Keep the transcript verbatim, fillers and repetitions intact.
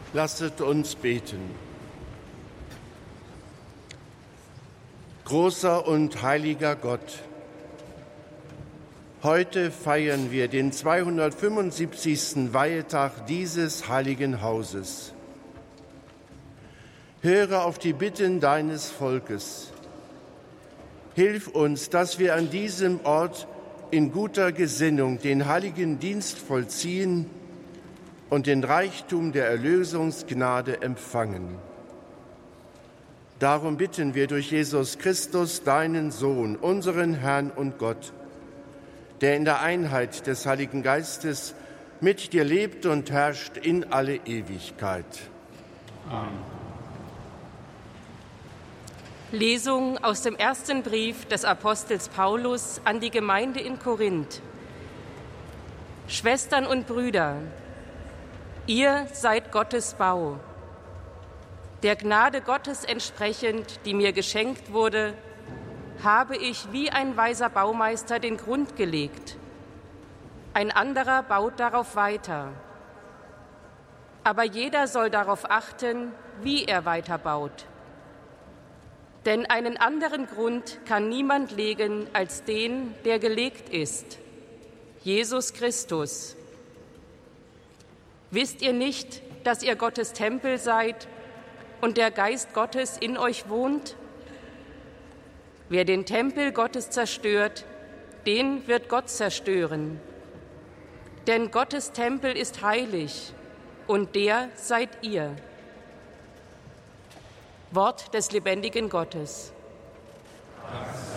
Lasset uns beten. Großer und heiliger Gott, heute feiern wir den zweihundertfünfundsiebzigsten Weihetag dieses heiligen Hauses. Höre auf die Bitten deines Volkes. Hilf uns, dass wir an diesem Ort in guter Gesinnung den heiligen Dienst vollziehen und den Reichtum der Erlösungsgnade empfangen. Darum bitten wir durch Jesus Christus, deinen Sohn, unseren Herrn und Gott, der in der Einheit des Heiligen Geistes mit dir lebt und herrscht in alle Ewigkeit. Amen. Lesung aus dem ersten Brief des Apostels Paulus an die Gemeinde in Korinth. Schwestern und Brüder, ihr seid Gottes Bau. Der Gnade Gottes entsprechend, die mir geschenkt wurde, habe ich wie ein weiser Baumeister den Grund gelegt. Ein anderer baut darauf weiter. Aber jeder soll darauf achten, wie er weiterbaut. Denn einen anderen Grund kann niemand legen als den, der gelegt ist, Jesus Christus. Wisst ihr nicht, dass ihr Gottes Tempel seid und der Geist Gottes in euch wohnt? Wer den Tempel Gottes zerstört, den wird Gott zerstören. Denn Gottes Tempel ist heilig und der seid ihr. Wort des lebendigen Gottes. Dank